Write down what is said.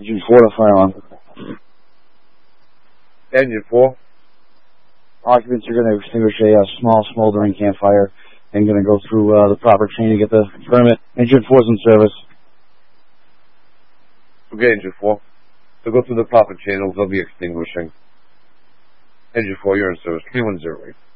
Engine 4 to fire alarm. Engine 4. Occupants are going to extinguish a small smoldering campfire and going to go through the proper chain to get the permit. Engine 4's in service. Okay, Engine 4. So go through the proper channels, they'll be extinguishing. Engine 4, you're in service. 3108.